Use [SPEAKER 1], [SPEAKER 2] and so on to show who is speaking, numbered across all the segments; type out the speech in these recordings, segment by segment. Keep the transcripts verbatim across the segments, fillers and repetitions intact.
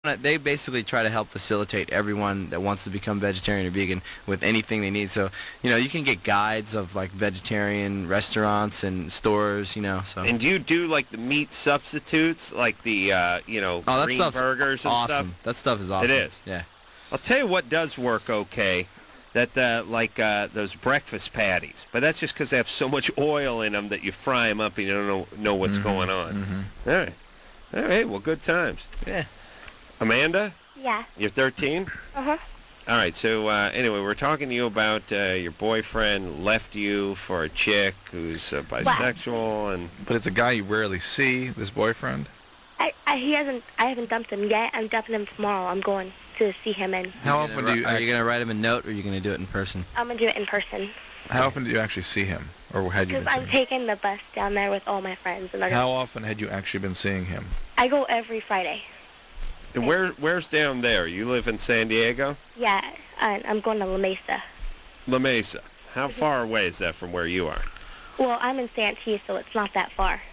[SPEAKER 1] they basically try to help facilitate everyone that wants to become vegetarian or vegan with anything they need. So, you know, you can get guides of like vegetarian restaurants and stores, you know. So.
[SPEAKER 2] And do you do like the meat substitutes, like the uh, you know
[SPEAKER 1] oh, that
[SPEAKER 2] green
[SPEAKER 1] stuff's
[SPEAKER 2] burgers and
[SPEAKER 1] awesome.
[SPEAKER 2] stuff?
[SPEAKER 1] That stuff is awesome.
[SPEAKER 2] It is.
[SPEAKER 1] Yeah.
[SPEAKER 2] I'll tell you what does work okay. That uh, like uh, those breakfast patties, but that's just because they have so much oil in them that you fry them up and you don't know know what's
[SPEAKER 1] mm-hmm.
[SPEAKER 2] going on.
[SPEAKER 1] Mm-hmm.
[SPEAKER 2] All right, all right. Well, good times.
[SPEAKER 1] Yeah.
[SPEAKER 3] Amanda?
[SPEAKER 4] Yeah.
[SPEAKER 3] You're thirteen?
[SPEAKER 4] Uh-huh.
[SPEAKER 3] All right, so uh, anyway, we're talking to you about uh, your boyfriend left you for a chick who's uh, bisexual, and
[SPEAKER 5] but it's a guy you rarely see. This boyfriend.
[SPEAKER 4] I, I he hasn't. I haven't dumped him yet. I'm dumping him tomorrow. I'm going to see him, and
[SPEAKER 5] how often do you?
[SPEAKER 1] Are you gonna write him a note, or are you gonna do it in person?
[SPEAKER 4] I'm gonna do it in person.
[SPEAKER 5] How often do you actually see him, or had you been?
[SPEAKER 4] Because I'm
[SPEAKER 5] seeing
[SPEAKER 4] taking the bus down there with all my friends, and they're
[SPEAKER 5] How
[SPEAKER 4] gonna,
[SPEAKER 5] often had you actually been seeing him?
[SPEAKER 4] I go every Friday.
[SPEAKER 3] and where where's down there? You live in San Diego?
[SPEAKER 4] Yeah, and I'm going to La Mesa.
[SPEAKER 3] La Mesa. How far away is that from where you are?
[SPEAKER 4] Well, I'm in Santee, so it's not that far.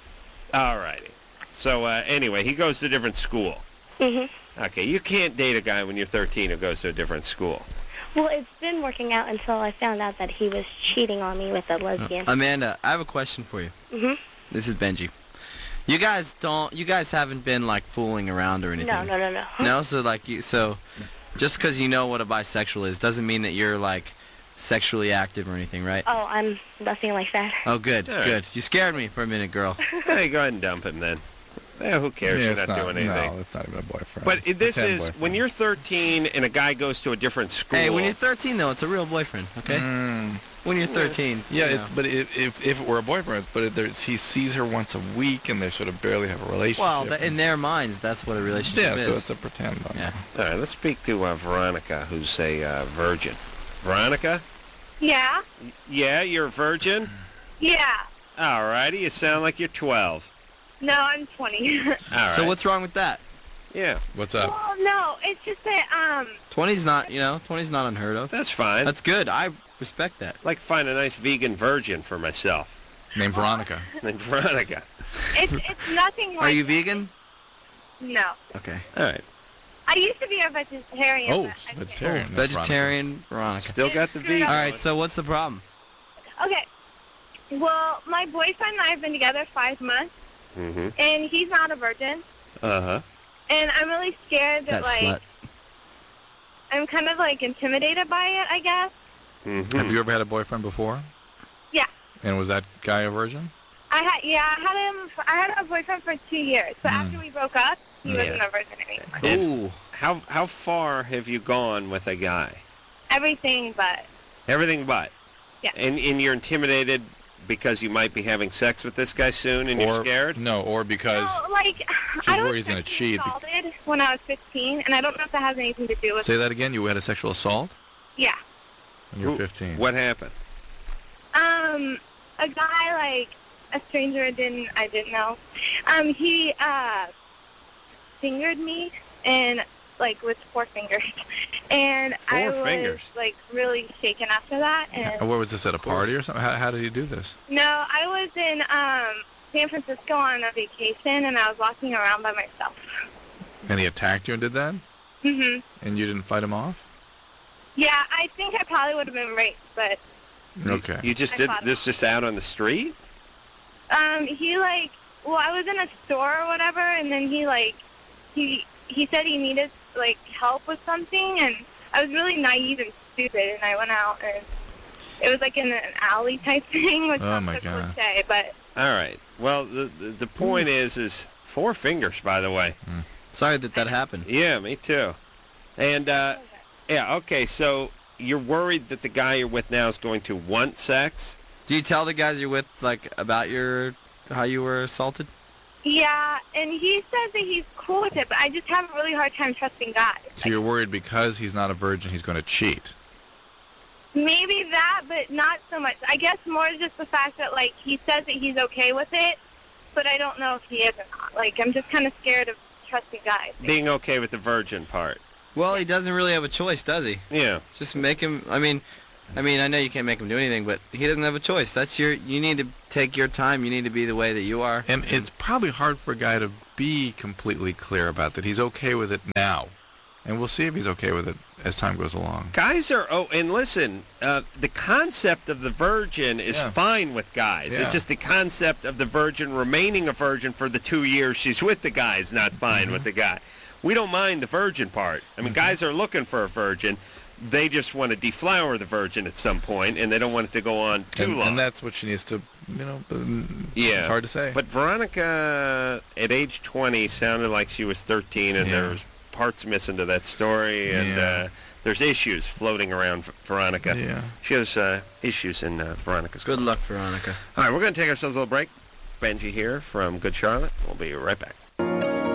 [SPEAKER 3] All righty. So uh, anyway, he goes to a different school.
[SPEAKER 4] Mhm.
[SPEAKER 3] Okay, you can't date a guy when you're thirteen who goes to a different school.
[SPEAKER 4] Well, it's been working out until I found out that he was cheating on me with a lesbian.
[SPEAKER 1] Uh, Amanda, I have a question for you.
[SPEAKER 4] Mhm.
[SPEAKER 1] This is Benji. You guys don't. You guys haven't been like fooling around or anything.
[SPEAKER 4] No, no, no, no.
[SPEAKER 1] No, so like you. So, just because you know what a bisexual is doesn't mean that you're like sexually active or anything, right?
[SPEAKER 4] Oh, I'm nothing like that.
[SPEAKER 1] Oh, good,
[SPEAKER 3] All right.
[SPEAKER 1] good. You scared me for a minute, girl.
[SPEAKER 3] Hey, go ahead and dump him then. Yeah, who cares?
[SPEAKER 5] Yeah,
[SPEAKER 3] You're
[SPEAKER 5] it's
[SPEAKER 3] not, doing anything.
[SPEAKER 5] No, it's not even a boyfriend.
[SPEAKER 3] But
[SPEAKER 5] It's
[SPEAKER 3] it- this
[SPEAKER 5] pretend
[SPEAKER 3] is
[SPEAKER 5] boyfriend.
[SPEAKER 3] when you're thirteen and a guy goes to a different school.
[SPEAKER 1] Hey, when you're thirteen though, it's a real boyfriend, okay?
[SPEAKER 5] Mm,
[SPEAKER 1] When you're thirteen.
[SPEAKER 5] yeah,
[SPEAKER 1] you
[SPEAKER 5] it,
[SPEAKER 1] know.
[SPEAKER 5] but if, if if it were a boyfriend, but if there's, he sees her once a week and they sort of barely have a relationship.
[SPEAKER 1] Well, th- in their minds, that's what a relationship
[SPEAKER 5] yeah,
[SPEAKER 1] is.
[SPEAKER 5] so it's a pretend. I
[SPEAKER 1] Yeah.
[SPEAKER 5] know.
[SPEAKER 3] All right, let's speak to uh, Veronica, who's a uh, virgin. Veronica?
[SPEAKER 6] Yeah?
[SPEAKER 3] Yeah, you're a virgin?
[SPEAKER 6] Yeah.
[SPEAKER 3] All righty, you sound like you're twelve.
[SPEAKER 6] No, I'm twenty.
[SPEAKER 3] All right.
[SPEAKER 1] So what's wrong with that?
[SPEAKER 3] Yeah,
[SPEAKER 5] What's up?
[SPEAKER 6] Well, no, it's just that, um,
[SPEAKER 1] twenty's not, you know, twenty's not unheard of.
[SPEAKER 3] that's fine.
[SPEAKER 1] That's good. I respect that.
[SPEAKER 3] I'd like to find a nice vegan virgin for myself.
[SPEAKER 5] Named Veronica.
[SPEAKER 3] Named Veronica.
[SPEAKER 6] it's it's nothing like...
[SPEAKER 1] Are you vegan?
[SPEAKER 6] No.
[SPEAKER 1] Okay.
[SPEAKER 3] All right.
[SPEAKER 6] I used to be a vegetarian.
[SPEAKER 5] Oh,
[SPEAKER 6] but I can't.
[SPEAKER 5] vegetarian. That's
[SPEAKER 1] Vegetarian Veronica.
[SPEAKER 3] Still got the vegan.
[SPEAKER 1] All right, so what's the problem?
[SPEAKER 6] Okay. Well, my boyfriend and I have been together five months,
[SPEAKER 3] Mm-hmm.
[SPEAKER 6] and he's not a virgin.
[SPEAKER 3] Uh-huh.
[SPEAKER 6] And I'm really scared that,
[SPEAKER 1] That
[SPEAKER 6] like,
[SPEAKER 1] slut.
[SPEAKER 6] I'm kind of, like, intimidated by it, I guess.
[SPEAKER 3] Mm-hmm.
[SPEAKER 5] Have you ever had a boyfriend before?
[SPEAKER 6] Yeah.
[SPEAKER 5] And was that guy a virgin?
[SPEAKER 6] I had, yeah, I had him, for, I had a boyfriend for two years, but
[SPEAKER 5] Mm.
[SPEAKER 6] after we broke up, he
[SPEAKER 3] Yeah.
[SPEAKER 6] wasn't a virgin anymore.
[SPEAKER 3] And
[SPEAKER 1] Ooh.
[SPEAKER 3] how how far have you gone with a guy?
[SPEAKER 6] Everything but,
[SPEAKER 3] Everything but.
[SPEAKER 6] Yeah.
[SPEAKER 3] And and you're intimidated because you might be having sex with this guy soon, and
[SPEAKER 5] or
[SPEAKER 3] you're scared.
[SPEAKER 5] No, or because
[SPEAKER 6] well, like,
[SPEAKER 5] she's
[SPEAKER 6] I was
[SPEAKER 5] worried he's gonna
[SPEAKER 6] sexually
[SPEAKER 5] cheat.
[SPEAKER 6] assaulted when I was fifteen, and I don't know if that has anything to do with
[SPEAKER 5] say that again. You had a sexual assault
[SPEAKER 6] Yeah.
[SPEAKER 5] when you were
[SPEAKER 3] Who-
[SPEAKER 5] fifteen.
[SPEAKER 3] What happened?
[SPEAKER 6] Um, a guy, like, a stranger I didn't, I didn't know. Um, he, uh, fingered me, and, like, with four fingers. And
[SPEAKER 3] Four
[SPEAKER 6] I was,
[SPEAKER 3] fingers?
[SPEAKER 6] like, really shaken after that. And
[SPEAKER 5] And what was this at a party or something? How, how did he do this?
[SPEAKER 6] no, I was in, um, San Francisco on a vacation, and I was walking around by myself.
[SPEAKER 5] And he attacked you and did that?
[SPEAKER 6] hmm
[SPEAKER 5] And you didn't fight him off?
[SPEAKER 6] Yeah, I think I probably would have been raped, but,
[SPEAKER 5] Okay.
[SPEAKER 3] You just
[SPEAKER 6] I
[SPEAKER 3] did
[SPEAKER 6] fought him.
[SPEAKER 3] this just out on the street?
[SPEAKER 6] um, he, like, well, I was in a store or whatever, and then he, like, he, he said he needed, like, help with something, and I was really naive and stupid, and I went out, and it was, like, in an alley type thing, which
[SPEAKER 5] Oh,
[SPEAKER 6] sounds
[SPEAKER 5] my
[SPEAKER 6] so
[SPEAKER 5] God.
[SPEAKER 6] cliche, but,
[SPEAKER 3] All right. Well, the the, the point is, is four fingers, by the way.
[SPEAKER 1] Sorry that that happened.
[SPEAKER 3] Yeah, me too. And uh, yeah, okay. So you're worried that the guy you're with now is going to want sex?
[SPEAKER 1] Do you tell the guys you're with like about your how you were assaulted?
[SPEAKER 6] yeah, and he says that he's cool with it, but I just have a really hard time trusting guys.
[SPEAKER 5] So you're worried because he's not a virgin, he's going to cheat.
[SPEAKER 6] Maybe that, but not so much. I guess more just the fact that, like, he says that he's okay with it, but I don't know if he is or not. Like, I'm just kind of scared of trusting guys.
[SPEAKER 3] Being okay with the virgin part?
[SPEAKER 1] Well, he doesn't really have a choice, does he?
[SPEAKER 3] Yeah.
[SPEAKER 1] Just make him. I mean, I mean, I know you can't make him do anything, but he doesn't have a choice. That's your. You need to take your time. You need to be the way that you are.
[SPEAKER 5] And it's probably hard for a guy to be completely clear about that. He's okay with it now. And we'll see if he's okay with it as time goes along.
[SPEAKER 2] Guys are, oh, and listen, uh, the concept of the virgin is
[SPEAKER 5] Yeah.
[SPEAKER 2] fine with guys.
[SPEAKER 5] Yeah.
[SPEAKER 2] It's just the concept of the virgin remaining a virgin for the two years she's with the guy is not fine
[SPEAKER 5] Mm-hmm.
[SPEAKER 2] with the guy. We don't mind the virgin part. I mean,
[SPEAKER 5] Mm-hmm.
[SPEAKER 2] guys are looking for a virgin. They just want to deflower the virgin at some point, and they don't want it to go on too
[SPEAKER 5] and,
[SPEAKER 2] long.
[SPEAKER 5] and that's what she needs to, you know, um,
[SPEAKER 2] Yeah.
[SPEAKER 5] it's hard to say.
[SPEAKER 2] But Veronica, at age twenty, sounded like she was thirteen, and
[SPEAKER 5] Yeah.
[SPEAKER 2] there was parts missing to that story, and
[SPEAKER 5] Yeah.
[SPEAKER 2] uh, there's issues floating around V- Veronica.
[SPEAKER 5] Yeah.
[SPEAKER 2] She has uh, issues in uh, Veronica's
[SPEAKER 1] Good
[SPEAKER 2] closet.
[SPEAKER 1] luck, Veronica.
[SPEAKER 2] All right, we're going to take ourselves a little break. Benji here from Good Charlotte. We'll be right back.